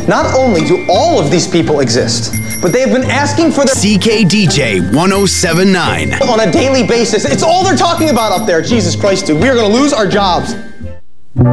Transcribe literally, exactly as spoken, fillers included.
Not only do all of these people exist, but they have been asking for their C K D J one oh seven point nine on a daily basis. It's all they're talking about up there. Jesus Christ, dude. We are going to lose our jobs.